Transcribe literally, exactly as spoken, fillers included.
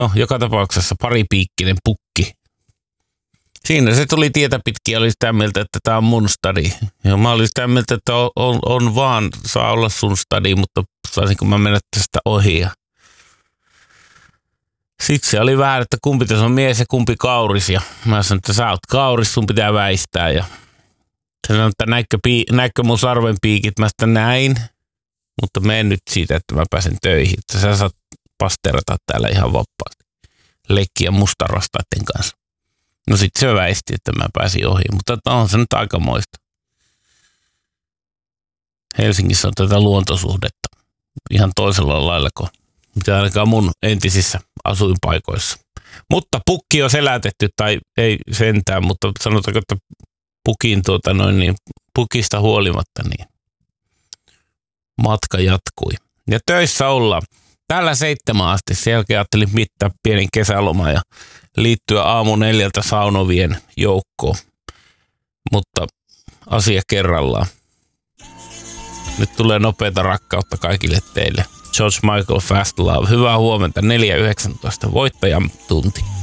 no, joka tapauksessa paripiikkinen pukki. Siinä se tuli tietä pitkin ja oli sitä mieltä, että tämä on mun stadi. Ja mä olin sitä mieltä, että on, on, on vaan, saa olla sun stadi, mutta saisinko mä mennä tästä ohi. Ja sitten se oli vähän, että kumpi tässä on mies ja kumpi kauris. Ja mä sanoin, että sä oot kauris, sun pitää väistää. Ja se sanoi, että näitkö, pii, näitkö mun sarvenpiikit? Mä sitä näin, mutta mene nyt siitä, että mä pääsen töihin. Että sä saat pasterata täällä ihan vapaasti. Leikkiä mustarvastaiden kanssa. No sit se väisti, että mä pääsin ohi, mutta on se nyt aikamoista. Helsingissä on tätä luontosuhdetta ihan toisella lailla kuin mitä ainakaan mun entisissä asuinpaikoissa. Mutta pukki on selätetty, tai ei sentään, mutta sanotaanko, että pukin tuota noin niin, pukista huolimatta niin matka jatkui. Ja töissä ollaan. Täällä seitsemän asti. Sen jälkeen ajattelin mittaa pienen kesäloman ja liittyä aamu neljältä saunovien joukkoon. Mutta asia kerrallaan. Nyt tulee nopeata rakkautta kaikille teille. George Michael, Fast Love. Hyvää huomenta. neljä yhdeksäntoista voittajan tunti.